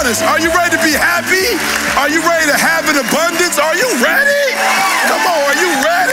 honest. Are you ready to be happy? Are you ready to have an abundance? Are you ready? Come on, are you ready?